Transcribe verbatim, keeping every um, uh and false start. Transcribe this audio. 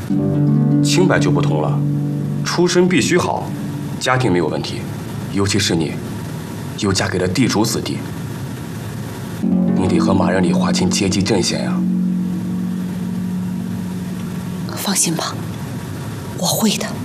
清白就不同了，出身必须好，家庭没有问题，尤其是你，又嫁给了地主子弟，你得和马仁礼划清阶级阵线呀。 放心吧，我会的。